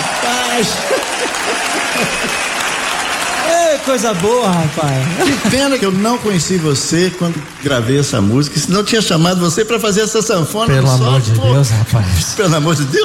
Rapaz. Coisa boa, rapaz. Que pena que eu não conheci você quando gravei essa música, senão eu tinha chamado você pra fazer essa sanfona. Pelo amor de Deus, rapaz. Pelo amor de Deus.